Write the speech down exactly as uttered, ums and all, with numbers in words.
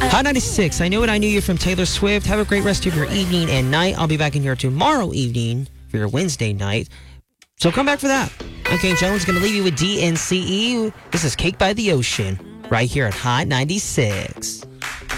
Hot ninety-six, I Knew It, I Knew You from Taylor Swift. Have a great rest of your evening and night. I'll be back in here tomorrow evening for your Wednesday night. So come back for that. I'm Kane Jones, going to leave you with D N C E. This is Cake by the Ocean, right here at Hot ninety-six.